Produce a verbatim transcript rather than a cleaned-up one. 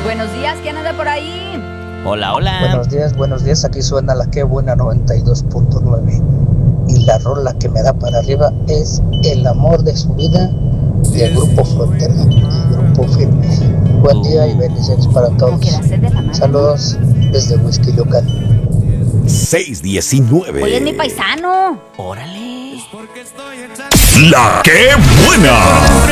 Buenos días, ¿quién anda por ahí? Hola, hola. Buenos días, buenos días. Aquí suena la que buena noventa y dos punto nueve. Y la rola que me da para arriba es El amor de su vida del Grupo Frontera y Grupo Firme. Buen día y bendiciones para Como todos. que la sed de la madre, Saludos desde Whisky Local. seis diecinueve. Oye, es mi paisano. Órale. La que buena.